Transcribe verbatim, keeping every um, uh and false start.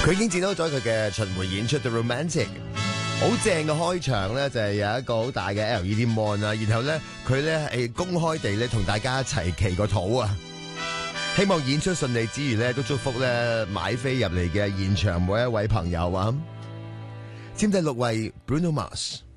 佢已經展開咗佢嘅巡迴演出 The Romantic， 好正嘅開場咧，就係有一個好大嘅 L E D mon 啦，然後咧佢咧係公開地咧同大家一齊祈個禱啊！希望演出順利之餘咧，都祝福咧買飛入嚟嘅現場每一位朋友啊！佔第六位 Bruno Mars。